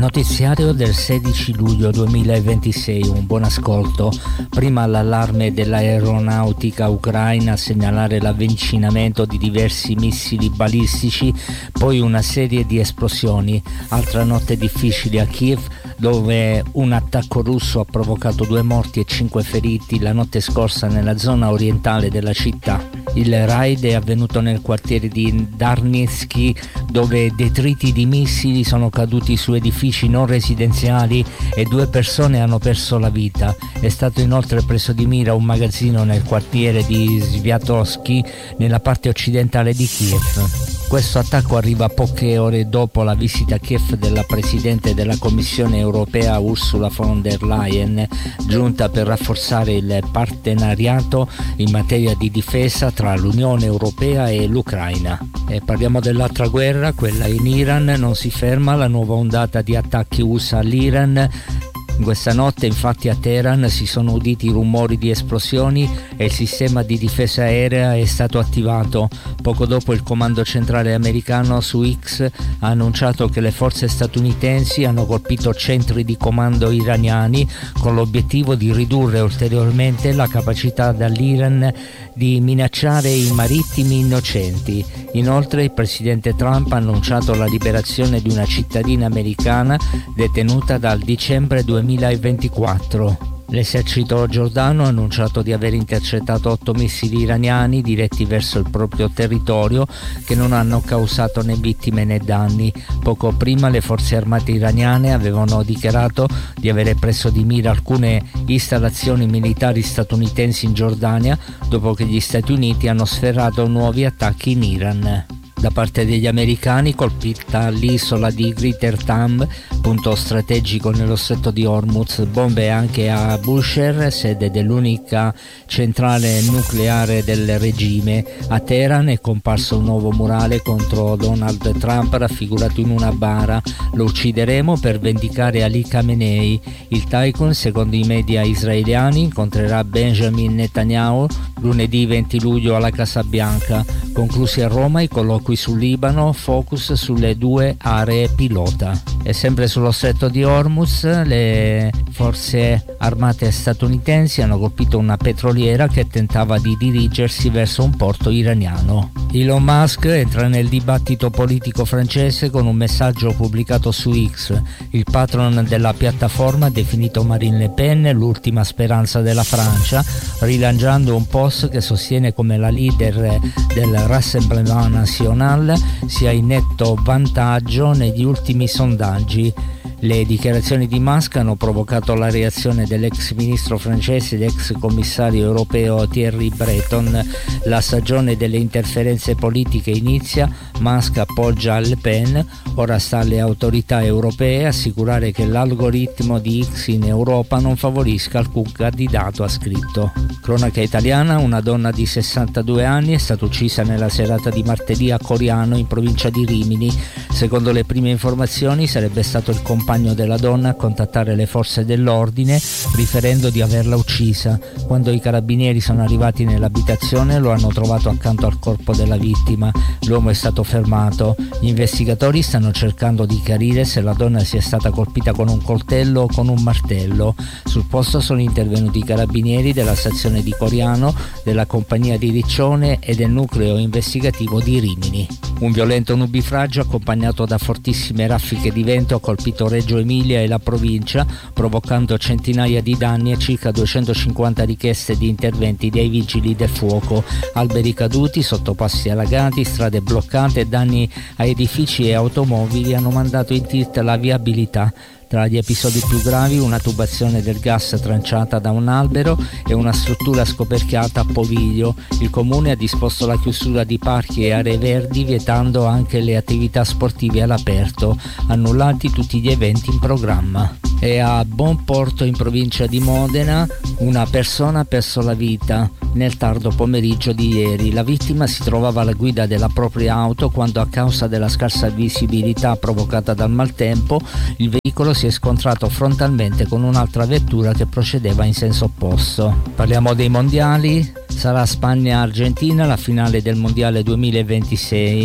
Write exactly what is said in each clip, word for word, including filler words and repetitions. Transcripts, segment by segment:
Notiziario del sedici luglio duemilaventisei, un buon ascolto. Prima l'allarme dell'aeronautica ucraina a segnalare l'avvicinamento di diversi missili balistici, poi una serie di esplosioni. Altra notte difficile a Kiev, dove un attacco russo ha provocato due morti e cinque feriti la notte scorsa nella zona orientale della città. Il raid è avvenuto nel quartiere di Darnitsky, dove detriti di missili sono caduti su edifici non residenziali e due persone hanno perso la vita. È stato inoltre preso di mira un magazzino nel quartiere di Sviatowski, nella parte occidentale di Kiev. Questo attacco arriva poche ore dopo la visita a Kiev della Presidente della Commissione europea Ursula von der Leyen, giunta per rafforzare il partenariato in materia di difesa tra l'Unione Europea e l'Ucraina. E parliamo dell'altra guerra, quella in Iran. Non si ferma la nuova ondata di attacchi U S A all'Iran. Questa notte infatti a Teheran si sono uditi rumori di esplosioni e il sistema di difesa aerea è stato attivato. Poco dopo il comando centrale americano su X ha annunciato che le forze statunitensi hanno colpito centri di comando iraniani con l'obiettivo di ridurre ulteriormente la capacità dell'Iran di minacciare i marittimi innocenti. Inoltre il presidente Trump ha annunciato la liberazione di una cittadina americana detenuta dal dicembre duemilaventiquattro. L'esercito giordano ha annunciato di aver intercettato otto missili iraniani diretti verso il proprio territorio che non hanno causato né vittime né danni. Poco prima le forze armate iraniane avevano dichiarato di avere preso di mira alcune installazioni militari statunitensi in Giordania dopo che gli Stati Uniti hanno sferrato nuovi attacchi in Iran. Da parte degli americani, colpita l'isola di Greater Tam, punto strategico nello stretto di Hormuz, bombe anche a Bushehr, sede dell'unica centrale nucleare del regime. A Teheran è comparso un nuovo murale contro Donald Trump raffigurato in una bara. Lo uccideremo per vendicare Ali Khamenei. Il tycoon, secondo i media israeliani, incontrerà Benjamin Netanyahu lunedì venti luglio alla Casa Bianca. Conclusi a Roma i colloqui sul Libano, focus sulle due aree pilota. E sempre sullo stretto di Hormuz le forze armate statunitensi hanno colpito una petroliera che tentava di dirigersi verso un porto iraniano. Elon Musk entra nel dibattito politico francese con un messaggio pubblicato su X. Il patron della piattaforma ha definito Marine Le Pen l'ultima speranza della Francia, rilanciando un post che sostiene come la leader del Rassemblement National sia in netto vantaggio negli ultimi sondaggi. Le dichiarazioni di Musk hanno provocato la reazione dell'ex ministro francese ed ex commissario europeo Thierry Breton. La stagione delle interferenze politiche inizia, Musk appoggia Le Pen, ora sta alle autorità europee assicurare che l'algoritmo di X in Europa non favorisca alcun candidato, ha scritto. Cronaca italiana, una donna di sessantadue anni è stata uccisa nella serata di martedì a Coriano in provincia di Rimini. Secondo le prime informazioni sarebbe stato il compagno della donna a contattare le forze dell'ordine riferendo di averla uccisa. Quando i carabinieri sono arrivati nell'abitazione lo hanno trovato accanto al corpo della vittima. L'uomo è stato fermato. Gli investigatori stanno cercando di chiarire se la donna sia stata colpita con un coltello o con un martello. Sul posto sono intervenuti i carabinieri della stazione di Coriano, della compagnia di Riccione e del nucleo investigativo di Rimini. Un violento nubifragio accompagnato da fortissime raffiche di vento ha colpito Reggio Emilia e la provincia, provocando centinaia di danni e circa duecentocinquanta richieste di interventi dei vigili del fuoco. Alberi caduti, sottopassi allagati, strade bloccate e danni a edifici e automobili hanno mandato in tilt la viabilità. Tra gli episodi più gravi una tubazione del gas tranciata da un albero e una struttura scoperchiata a Poviglio. Il comune ha disposto la chiusura di parchi e aree verdi, vietando anche le attività sportive all'aperto, annullati tutti gli eventi in programma. E a Bonporto, in provincia di Modena, una persona ha perso la vita nel tardo pomeriggio di ieri. La vittima si trovava alla guida della propria auto quando, a causa della scarsa visibilità provocata dal maltempo, il veicolo si è scontrato frontalmente con un'altra vettura che procedeva in senso opposto. Parliamo dei mondiali. Sarà Spagna-Argentina la finale del mondiale duemilaventisei.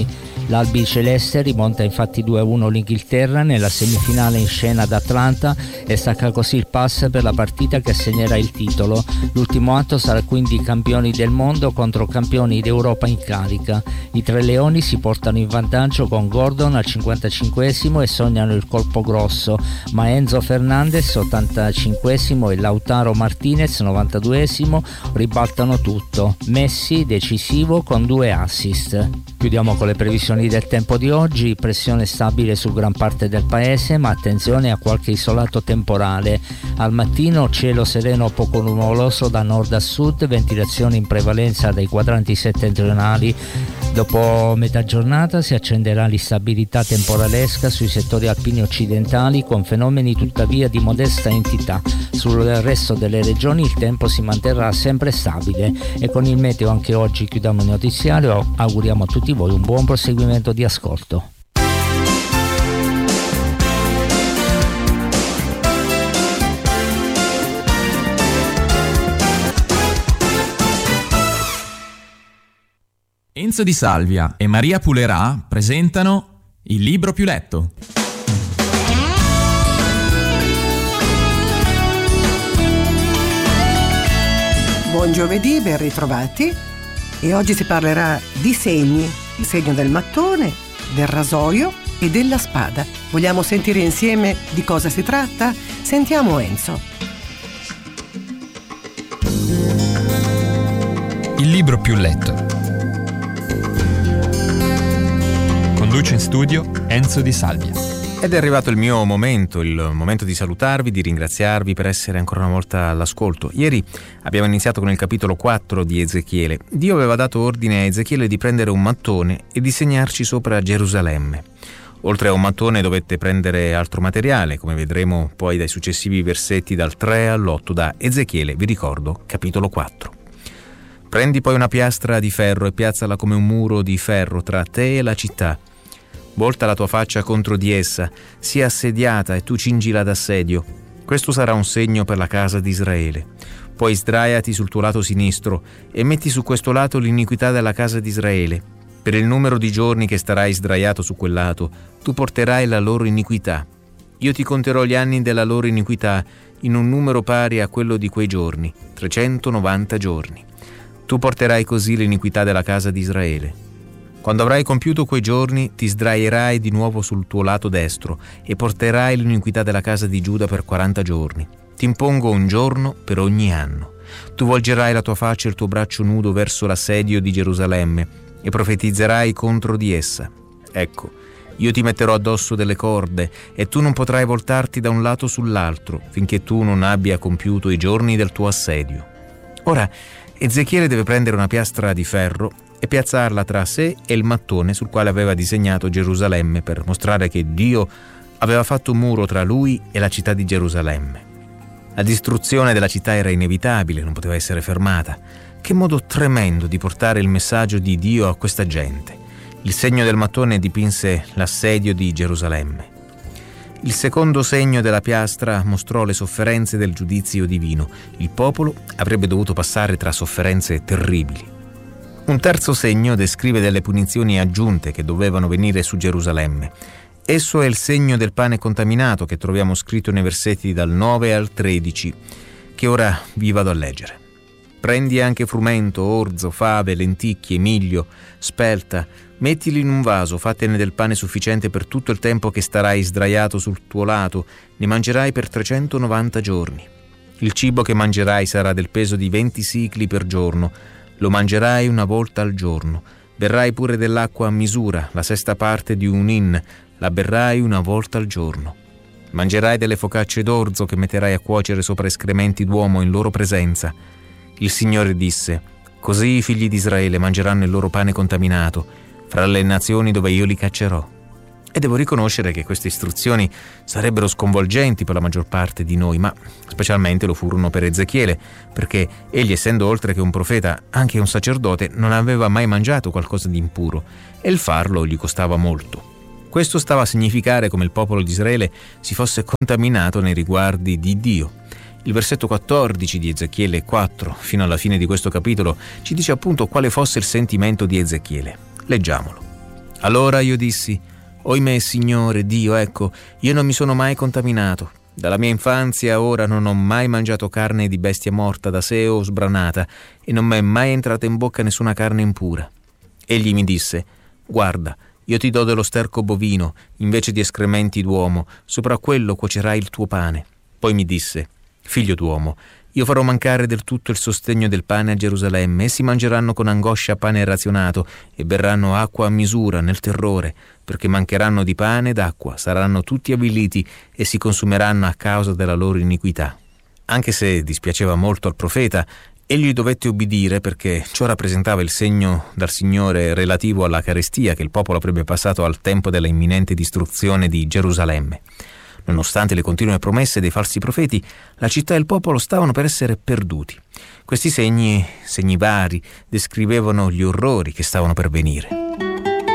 L'Albi celeste rimonta infatti due a uno l'Inghilterra nella semifinale in scena ad Atlanta e stacca così il pass per la partita che assegnerà il titolo. L'ultimo atto sarà quindi campioni del mondo contro campioni d'Europa in carica. I tre leoni si portano in vantaggio con Gordon al cinquantacinquesimo e sognano il colpo grosso, ma Enzo Fernandez ottantacinquesimo e Lautaro Martinez novantaduesimo ribaltano tutto. Messi decisivo con due assist. Chiudiamo con le previsioni del tempo di oggi. Pressione stabile su gran parte del paese, ma attenzione a qualche isolato temporale. Al mattino cielo sereno poco nuvoloso da nord a sud, ventilazione in prevalenza dai quadranti settentrionali. Dopo metà giornata si accenderà l'instabilità temporalesca sui settori alpini occidentali, con fenomeni tuttavia di modesta entità. Sul resto delle regioni il tempo si manterrà sempre stabile. E con il meteo anche oggi chiudiamo il notiziario. Auguriamo a tutti voi un buon proseguimento di ascolto. Enzo Di Salvia e Maria Pulerà presentano Il libro più letto. Buon giovedì, ben ritrovati. E oggi si parlerà di segni, il segno del mattone, del rasoio e della spada. Vogliamo sentire insieme di cosa si tratta? Sentiamo Enzo. Il libro più letto. Conduce in studio Enzo Di Salvia. Ed è arrivato il mio momento, il momento di salutarvi, di ringraziarvi per essere ancora una volta all'ascolto. Ieri abbiamo iniziato con il capitolo quattro di Ezechiele. Dio aveva dato ordine a Ezechiele di prendere un mattone e disegnarci sopra Gerusalemme. Oltre a un mattone dovette prendere altro materiale, come vedremo poi dai successivi versetti dal tre all'otto da Ezechiele, vi ricordo, capitolo quattro. Prendi poi una piastra di ferro e piazzala come un muro di ferro tra te e la città. Volta la tua faccia contro di essa, sia assediata e tu cingila d'assedio. Questo sarà un segno per la casa di Israele. Poi sdraiati sul tuo lato sinistro e metti su questo lato l'iniquità della casa di Israele. Per il numero di giorni che starai sdraiato su quel lato, tu porterai la loro iniquità. Io ti conterò gli anni della loro iniquità in un numero pari a quello di quei giorni, trecentonovanta giorni. Tu porterai così l'iniquità della casa di Israele. Quando avrai compiuto quei giorni, ti sdraierai di nuovo sul tuo lato destro e porterai l'iniquità della casa di Giuda per quaranta giorni. Ti impongo un giorno per ogni anno. Tu volgerai la tua faccia e il tuo braccio nudo verso l'assedio di Gerusalemme e profetizzerai contro di essa. Ecco, io ti metterò addosso delle corde e tu non potrai voltarti da un lato sull'altro finché tu non abbia compiuto i giorni del tuo assedio. Ora, Ezechiele deve prendere una piastra di ferro e piazzarla tra sé e il mattone sul quale aveva disegnato Gerusalemme per mostrare che Dio aveva fatto un muro tra lui e la città di Gerusalemme. La distruzione della città era inevitabile, non poteva essere fermata. Che modo tremendo di portare il messaggio di Dio a questa gente. Il segno del mattone dipinse l'assedio di Gerusalemme. Il secondo segno della piastra mostrò le sofferenze del giudizio divino. Il popolo avrebbe dovuto passare tra sofferenze terribili. Un terzo segno descrive delle punizioni aggiunte che dovevano venire su Gerusalemme. Esso è il segno del pane contaminato che troviamo scritto nei versetti dal nove al tredici, che ora vi vado a leggere. Prendi anche frumento, orzo, fave, lenticchie, miglio, spelta, mettili in un vaso, fattene del pane sufficiente per tutto il tempo che starai sdraiato sul tuo lato, ne mangerai per trecentonovanta giorni. Il cibo che mangerai sarà del peso di venti sicli per giorno, lo mangerai una volta al giorno. Berrai pure dell'acqua a misura, la sesta parte di un hin, la berrai una volta al giorno. Mangerai delle focacce d'orzo che metterai a cuocere sopra escrementi d'uomo in loro presenza. Il Signore disse: così i figli di Israele mangeranno il loro pane contaminato, fra le nazioni dove io li caccerò. E devo riconoscere che queste istruzioni sarebbero sconvolgenti per la maggior parte di noi, ma specialmente lo furono per Ezechiele, perché egli, essendo oltre che un profeta anche un sacerdote, non aveva mai mangiato qualcosa di impuro e il farlo gli costava molto. Questo stava a significare come il popolo di Israele si fosse contaminato nei riguardi di Dio. Il versetto quattordici di Ezechiele quattro, fino alla fine di questo capitolo, ci dice appunto quale fosse il sentimento di Ezechiele. Leggiamolo. Allora io dissi: oimè, Signore Dio, ecco, io non mi sono mai contaminato. Dalla mia infanzia ora non ho mai mangiato carne di bestia morta da sé o sbranata, e non mi è mai entrata in bocca nessuna carne impura. Egli mi disse: guarda, io ti do dello sterco bovino invece di escrementi d'uomo, sopra quello cuocerai il tuo pane. Poi mi disse: figlio d'uomo, io farò mancare del tutto il sostegno del pane a Gerusalemme. Essi mangeranno con angoscia pane razionato e berranno acqua a misura nel terrore, perché mancheranno di pane ed acqua, saranno tutti avviliti e si consumeranno a causa della loro iniquità. Anche se dispiaceva molto al profeta, egli dovette obbedire, perché ciò rappresentava il segno dal Signore relativo alla carestia che il popolo avrebbe passato al tempo della imminente distruzione di Gerusalemme. Nonostante le continue promesse dei falsi profeti, la città e il popolo stavano per essere perduti. Questi segni, segni vari, descrivevano gli orrori che stavano per venire.